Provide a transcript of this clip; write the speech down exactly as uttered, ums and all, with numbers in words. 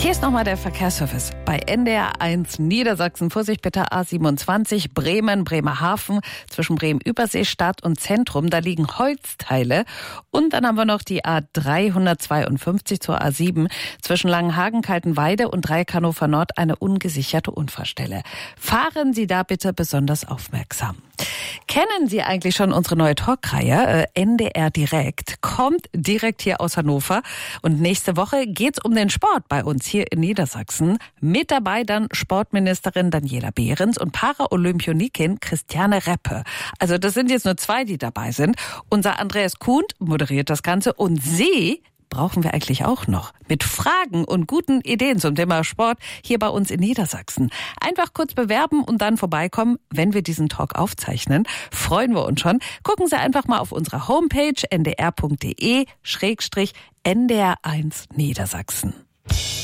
Hier ist nochmal der Verkehrsservice bei N D R eins Niedersachsen. Vorsicht bitte, A siebenundzwanzig, Bremen, Bremerhaven, zwischen Bremen-Übersee, Stadt und Zentrum. Da liegen Holzteile. Und dann haben wir noch die A dreihundertzweiundfünfzig zur A sieben, zwischen Langenhagen, Kaltenweide und Dreieck Hannover Nord, eine ungesicherte Unfallstelle. Fahren Sie da bitte besonders aufmerksam. Kennen Sie eigentlich schon unsere neue Talkreihe äh, N D R Direkt? Kommt direkt hier aus Hannover. Und nächste Woche geht's um den Sport bei uns hier in Niedersachsen. Mit dabei dann Sportministerin Daniela Behrens und Paraolympionikin Christiane Reppe. Also das sind jetzt nur zwei, die dabei sind. Unser Andreas Kuhn moderiert das Ganze und Sie brauchen wir eigentlich auch noch. Mit Fragen und guten Ideen zum Thema Sport hier bei uns in Niedersachsen. Einfach kurz bewerben und dann vorbeikommen, wenn wir diesen Talk aufzeichnen. Freuen wir uns schon. Gucken Sie einfach mal auf unserer Homepage n d r punkt d e Schrägstrich N D R eins Niedersachsen.